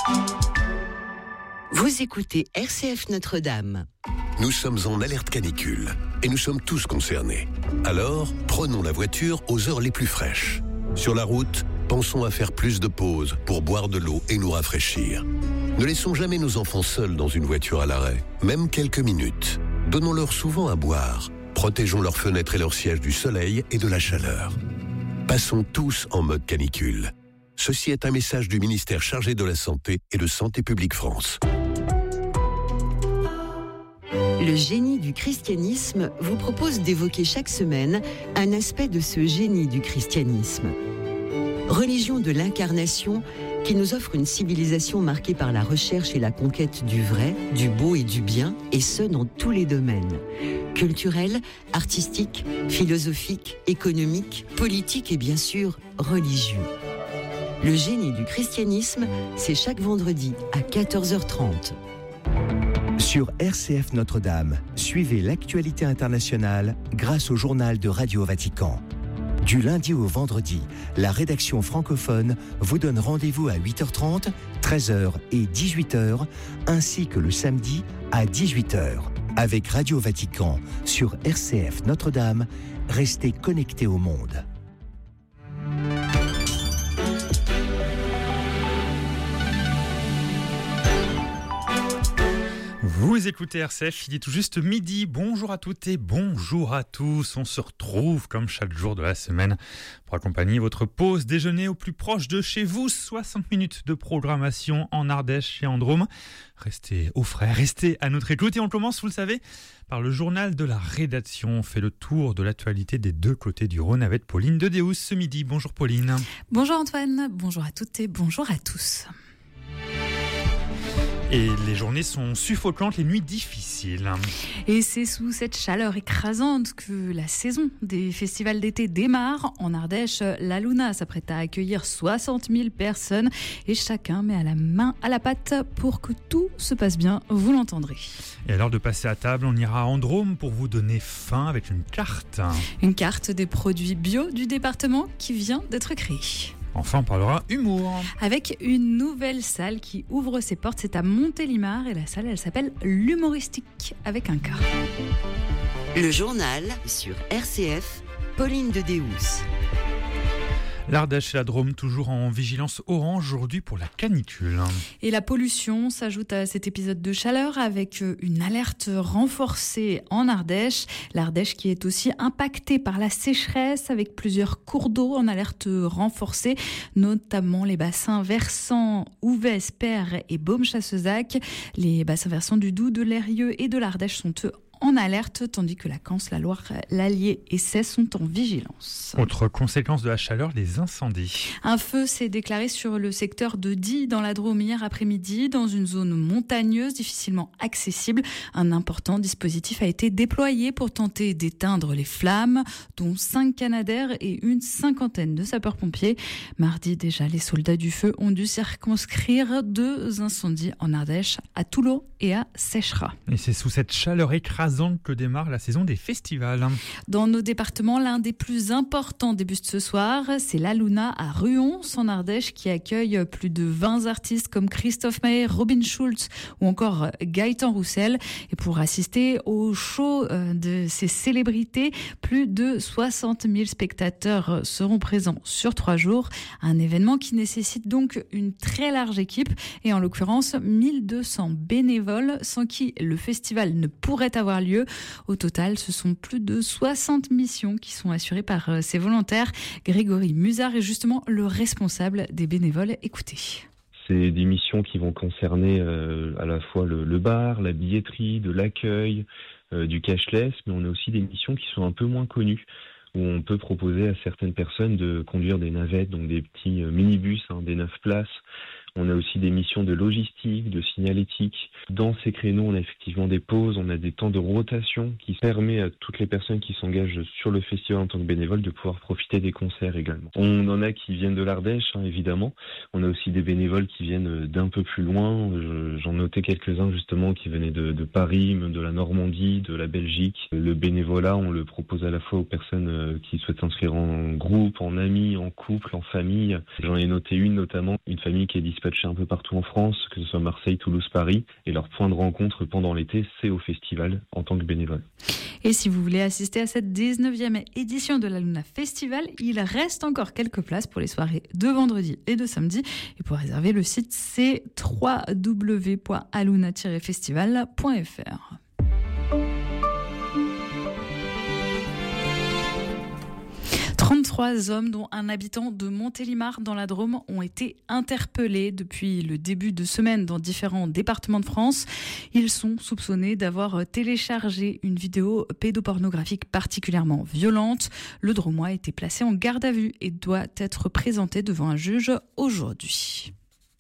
Vous écoutez RCF Notre-Dame. Nous sommes en alerte canicule et nous sommes tous concernés. Alors, prenons la voiture aux heures les plus fraîches. Sur la route, pensons à faire plus de pauses pour boire de l'eau et nous rafraîchir. Ne laissons jamais nos enfants seuls dans une voiture à l'arrêt, même quelques minutes. Donnons-leur souvent à boire. Protégeons leurs fenêtres et leurs sièges du soleil et de la chaleur. Passons tous en mode canicule. Ceci est un message du ministère chargé de la Santé et de Santé publique France. Le génie du christianisme vous propose d'évoquer chaque semaine un aspect de ce génie du christianisme. Religion de l'incarnation qui nous offre une civilisation marquée par la recherche et la conquête du vrai, du beau et du bien, et ce dans tous les domaines. Culturel, artistique, philosophique, économique, politique et bien sûr religieux. Le génie du christianisme, c'est chaque vendredi à 14h30. Sur RCF Notre-Dame, suivez l'actualité internationale grâce au journal de Radio Vatican. Du lundi au vendredi, la rédaction francophone vous donne rendez-vous à 8h30, 13h et 18h, ainsi que le samedi à 18h. Avec Radio Vatican sur RCF Notre-Dame, restez connectés au monde. Vous écoutez RCF, il est tout juste midi. Bonjour à toutes et bonjour à tous. On se retrouve comme chaque jour de la semaine pour accompagner votre pause déjeuner au plus proche de chez vous. 60 minutes de programmation en Ardèche et en Drôme. Restez au frais, restez à notre écoute. Et on commence, vous le savez, par le journal de la rédaction. On fait le tour de l'actualité des deux côtés du Rhône avec Pauline de Deus ce midi. Bonjour Pauline. Bonjour Antoine, bonjour à toutes et bonjour à tous. Et les journées sont suffocantes, les nuits difficiles. Et c'est sous cette chaleur écrasante que la saison des festivals d'été démarre. En Ardèche, la Luna s'apprête à accueillir 60 000 personnes et chacun met à la main à la pâte pour que tout se passe bien, vous l'entendrez. Et à l'heure de passer à table, on ira en Drôme pour vous donner faim avec une carte. Une carte des produits bio du département qui vient d'être créée. Enfin, on parlera humour. Avec une nouvelle salle qui ouvre ses portes, c'est à Montélimar et la salle, elle s'appelle l'Humoristique avec un K. Le journal sur RCF, Pauline de Deus. L'Ardèche et la Drôme toujours en vigilance orange aujourd'hui pour la canicule. Et la pollution s'ajoute à cet épisode de chaleur avec une alerte renforcée en Ardèche. L'Ardèche qui est aussi impactée par la sécheresse avec plusieurs cours d'eau en alerte renforcée, notamment les bassins versants Ouvès, Père et Baume-Chassezac. Les bassins versants du Doubs, de l'Eyrieux et de l'Ardèche sont eux en alerte, tandis que la Canse, la Loire, l'Allier et Sey sont en vigilance. Autre conséquence de la chaleur, les incendies. Un feu s'est déclaré sur le secteur de Die, dans la Drôme, hier après-midi, dans une zone montagneuse, difficilement accessible. Un important dispositif a été déployé pour tenter d'éteindre les flammes, dont 5 canadaires et une cinquantaine de sapeurs-pompiers. Mardi, déjà, les soldats du feu ont dû circonscrire 2 incendies en Ardèche, à Toulon et à Sécherat. Et c'est sous cette chaleur écrasante que démarre la saison des festivals. Dans nos départements, l'un des plus importants débute ce soir. C'est la Luna à Ruons, en Ardèche, qui accueille plus de 20 artistes comme Christophe Maé, Robin Schulz ou encore Gaëtan Roussel. Et pour assister au show de ces célébrités, plus de 60 000 spectateurs seront présents sur 3 jours. Un événement qui nécessite donc une très large équipe et en l'occurrence 1200 bénévoles sans qui le festival ne pourrait avoir lieu. Au total, ce sont plus de 60 missions qui sont assurées par ces volontaires. Grégory Musard est justement le responsable des bénévoles. Écoutez. C'est des missions qui vont concerner à la fois le bar, la billetterie, de l'accueil, du cashless, mais on a aussi des missions qui sont un peu moins connues, où on peut proposer à certaines personnes de conduire des navettes, donc des petits minibus, des 9 places. On a aussi des missions de logistique, de signalétique. Dans ces créneaux, on a effectivement des pauses, on a des temps de rotation qui permet à toutes les personnes qui s'engagent sur le festival en tant que bénévoles de pouvoir profiter des concerts également. On en a qui viennent de l'Ardèche, évidemment. On a aussi des bénévoles qui viennent d'un peu plus loin. J'en notais quelques-uns justement qui venaient de Paris, même de la Normandie, de la Belgique. Le bénévolat, on le propose à la fois aux personnes qui souhaitent s'inscrire en groupe, en amis, en couple, en famille. J'en ai noté une notamment, une famille qui est disponible dispatchés un peu partout en France, que ce soit Marseille, Toulouse, Paris. Et leur point de rencontre pendant l'été, c'est au festival en tant que bénévole. Et si vous voulez assister à cette 19e édition de la Luna Festival, il reste encore quelques places pour les soirées de vendredi et de samedi. Et pour réserver, le site, c'est www.aluna-festival.fr. 33 hommes, dont un habitant de Montélimar dans la Drôme, ont été interpellés depuis le début de semaine dans différents départements de France. Ils sont soupçonnés d'avoir téléchargé une vidéo pédopornographique particulièrement violente. Le Drômois a été placé en garde à vue et doit être présenté devant un juge aujourd'hui.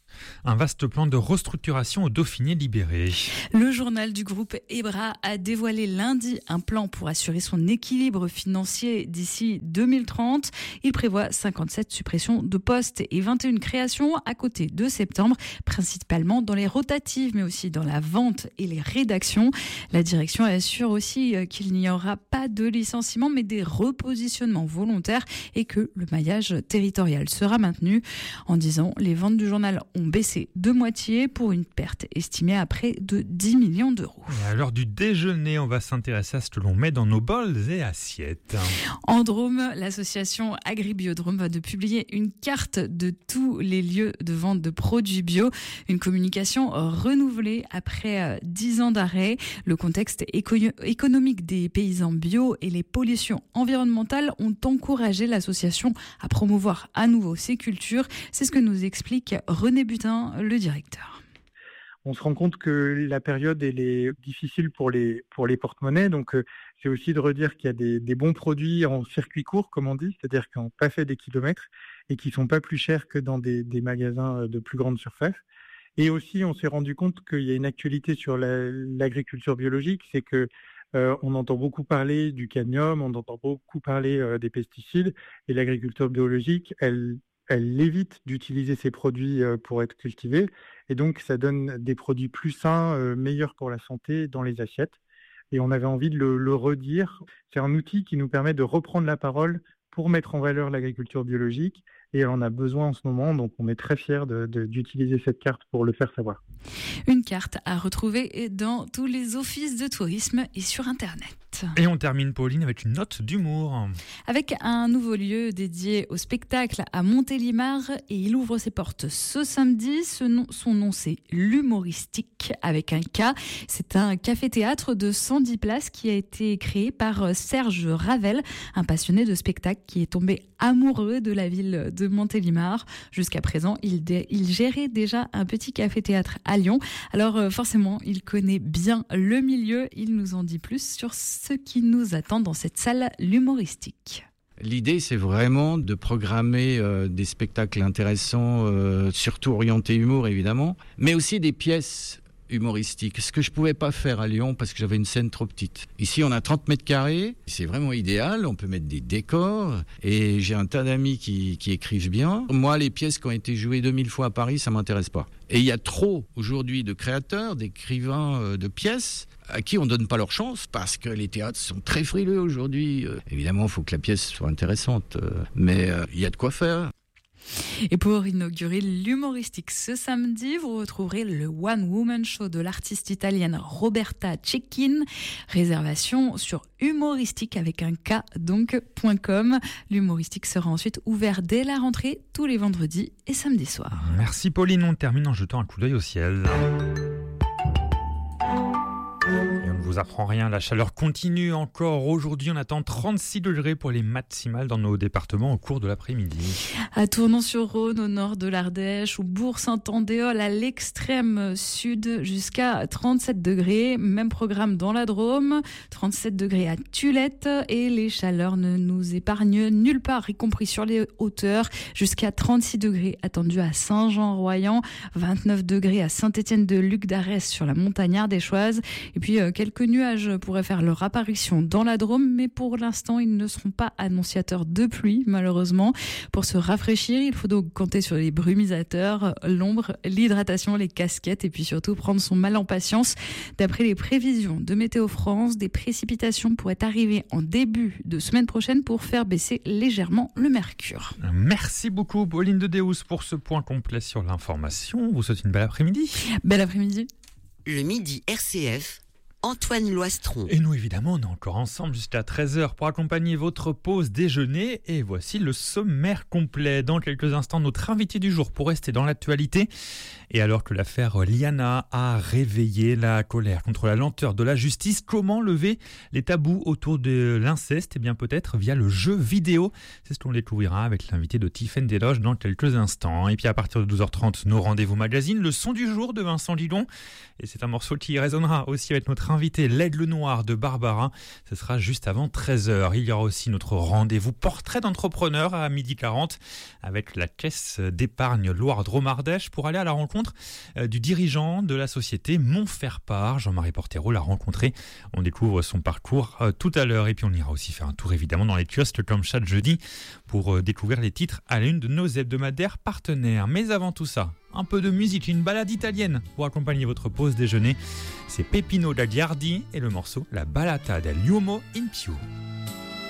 Un vaste plan de restructuration au Dauphiné libéré. Le journal du groupe Ebra a dévoilé lundi un plan pour assurer son équilibre financier d'ici 2030. Il prévoit 57 suppressions de postes et 21 créations à côté de septembre, principalement dans les rotatives, mais aussi dans la vente et les rédactions. La direction assure aussi qu'il n'y aura pas de licenciement, mais des repositionnements volontaires et que le maillage territorial sera maintenu. En 10 ans, les ventes du journal ont baissé de moitié pour une perte estimée à près de 10 millions d'euros. Et à l'heure du déjeuner, on va s'intéresser à ce que l'on met dans nos bols et assiettes. En Drôme, l'association Agribiodrome va de publier une carte de tous les lieux de vente de produits bio. Une communication renouvelée après 10 ans d'arrêt. Le contexte économique des paysans bio et les pollutions environnementales ont encouragé l'association à promouvoir à nouveau ces cultures. C'est ce que nous explique René Butin, le directeur. On se rend compte que la période elle est difficile pour les porte-monnaies, donc c'est aussi de redire qu'il y a des bons produits en circuit court, comme on dit, c'est-à-dire qui n'ont pas fait des kilomètres et qui ne sont pas plus chers que dans des magasins de plus grande surface. Et aussi, on s'est rendu compte qu'il y a une actualité sur l'agriculture biologique, c'est que on entend beaucoup parler du cadmium, on entend beaucoup parler des pesticides, et l'agriculture biologique, elle évite d'utiliser ces produits pour être cultivés, et donc ça donne des produits plus sains, meilleurs pour la santé dans les assiettes. Et on avait envie de le redire. C'est un outil qui nous permet de reprendre la parole pour mettre en valeur l'agriculture biologique, et on en a besoin en ce moment, donc on est très fiers d'utiliser cette carte pour le faire savoir. Une carte à retrouver dans tous les offices de tourisme et sur Internet. Et on termine, Pauline, avec une note d'humour. Avec un nouveau lieu dédié au spectacle à Montélimar, et il ouvre ses portes ce samedi. Son nom, c'est l'Humoristique avec un K. C'est un café-théâtre de 110 places qui a été créé par Serge Ravel, un passionné de spectacle qui est tombé amoureux de la ville de Montélimar. Jusqu'à présent, il gérait déjà un petit café-théâtre à Lyon. Alors forcément, il connaît bien le milieu. Il nous en dit plus sur ce qui nous attend dans cette salle l'Humoristique. L'idée, c'est vraiment de programmer des spectacles intéressants, surtout orientés humour évidemment, mais aussi des pièces humoristiques, ce que je pouvais pas faire à Lyon parce que j'avais une scène trop petite. Ici, on a 30 mètres carrés, c'est vraiment idéal, on peut mettre des décors, et j'ai un tas d'amis qui écrivent bien. Moi, les pièces qui ont été jouées 2000 fois à Paris, ça m'intéresse pas. Et il y a trop, aujourd'hui, de créateurs, d'écrivains de pièces, à qui on donne pas leur chance, parce que les théâtres sont très frileux aujourd'hui. Évidemment, il faut que la pièce soit intéressante, mais il y a de quoi faire. Et pour inaugurer l'Humoristique ce samedi, vous retrouverez le One Woman Show de l'artiste italienne Roberta Cecchin. Réservation sur humoristique avec un K donc.com. L'Humoristique sera ensuite ouvert dès la rentrée tous les vendredis et samedis soirs. Merci Pauline, on termine en jetant un coup d'œil au ciel. Et on ne vous apprend rien, la chaleur continue encore. Aujourd'hui, on attend 36 degrés pour les maximales dans nos départements au cours de l'après-midi. À Tournon-sur-Rhône, au nord de l'Ardèche, ou Bourg-Saint-Andéol, à l'extrême sud, jusqu'à 37 degrés. Même programme dans la Drôme, 37 degrés à Tulette. Et les chaleurs ne nous épargnent nulle part, y compris sur les hauteurs. Jusqu'à 36 degrés attendus à Saint-Jean-Royan, 29 degrés à Saint-Étienne-de-Luc d'Arès sur la montagne ardéchoise. Et puis quelques nuages pourraient faire leur apparition dans la Drôme, mais pour l'instant ils ne seront pas annonciateurs de pluie malheureusement. Pour se rafraîchir, il faut donc compter sur les brumisateurs, l'ombre, l'hydratation, les casquettes et puis surtout prendre son mal en patience. D'après les prévisions de Météo France, des précipitations pourraient arriver en début de semaine prochaine pour faire baisser légèrement le mercure. Merci beaucoup Pauline de Deus pour ce point complet sur l'information. Vous souhaitez une belle après-midi. Belle après-midi. Le midi RCF, Antoine Loistron. Et nous, évidemment, on est encore ensemble jusqu'à 13h pour accompagner votre pause déjeuner. Et voici le sommaire complet. Dans quelques instants, notre invité du jour pour rester dans l'actualité. Et alors que l'affaire Liana a réveillé la colère contre la lenteur de la justice, comment lever les tabous autour de l'inceste ? Eh bien, peut-être via le jeu vidéo. C'est ce qu'on découvrira avec l'invité de Tiffaine Desloges dans quelques instants. Et puis, à partir de 12h30, nos rendez-vous magazine, le son du jour de Vincent Lilon. Et c'est un morceau qui résonnera aussi avec notre invité l'Aigle Noir de Barbara. Ce sera juste avant 13h. Il y aura aussi notre rendez-vous portrait d'entrepreneur à 12h40 avec la caisse d'épargne Loire-Drôme-Ardèche pour aller à la rencontre du dirigeant de la société Montferpart. Jean-Marie Portero l'a rencontré. On découvre son parcours tout à l'heure. Et puis on ira aussi faire un tour évidemment dans les kiosques comme chaque jeudi pour découvrir les titres à l'une de nos hebdomadaires partenaires. Mais avant tout ça, un peu de musique, une balade italienne pour accompagner votre pause déjeuner. C'est Peppino Gagliardi et le morceau La Ballata dell'uomo in più.